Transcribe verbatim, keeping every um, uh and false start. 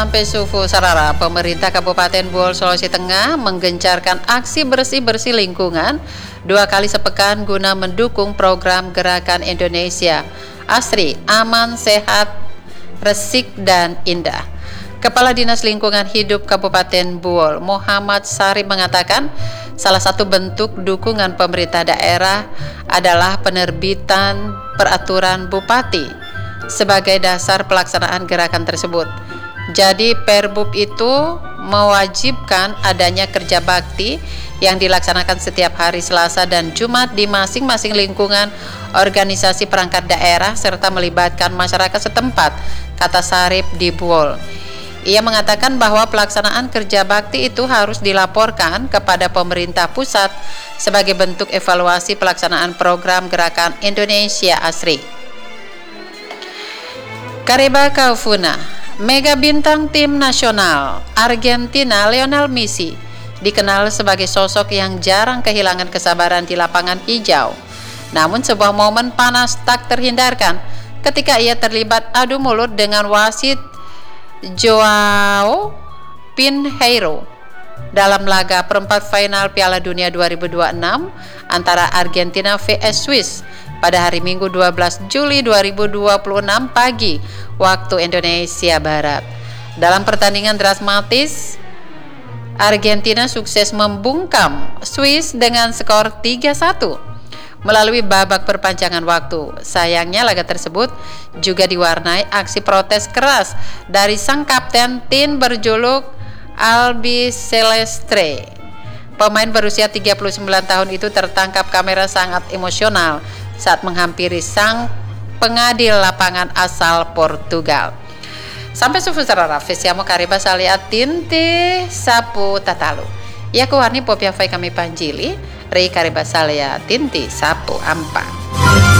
Sampai sufu sarara, pemerintah Kabupaten Buol, Sulawesi Tengah menggencarkan aksi bersih-bersih lingkungan dua kali sepekan guna mendukung program Gerakan Indonesia Asri, Aman, Sehat, Resik, dan Indah. Kepala Dinas Lingkungan Hidup Kabupaten Buol, Muhammad Sarip, mengatakan salah satu bentuk dukungan pemerintah daerah adalah penerbitan peraturan bupati sebagai dasar pelaksanaan gerakan tersebut. Jadi Perbub itu mewajibkan adanya kerja bakti yang dilaksanakan setiap hari Selasa dan Jumat di masing-masing lingkungan organisasi perangkat daerah serta melibatkan masyarakat setempat, kata Sarip di Buol. Ia mengatakan bahwa pelaksanaan kerja bakti itu harus dilaporkan kepada pemerintah pusat sebagai bentuk evaluasi pelaksanaan program Gerakan Indonesia Asri. Kareba Kaufuna, mega bintang tim nasional Argentina Lionel Messi dikenal sebagai sosok yang jarang kehilangan kesabaran di lapangan hijau. Namun sebuah momen panas tak terhindarkan ketika ia terlibat adu mulut dengan wasit Joao Pinheiro dalam laga perempat final Piala Dunia dua ribu dua puluh enam antara Argentina versus Swiss pada hari Minggu dua belas Juli dua ribu dua puluh enam pagi waktu Indonesia Barat. Dalam pertandingan dramatis, Argentina sukses membungkam Swiss dengan skor tiga satu melalui babak perpanjangan waktu. Sayangnya laga tersebut juga diwarnai aksi protes keras dari sang kapten tim berjuluk Albiceleste. Pemain berusia tiga puluh sembilan tahun itu tertangkap kamera sangat emosional saat menghampiri sang pengadil lapangan asal Portugal. Sampai sufu sarara fesiamo kariba salia tinti sapu tatalu. Yaku warni popia fai kami panjili, rei kariba salia tinti sapu ampa.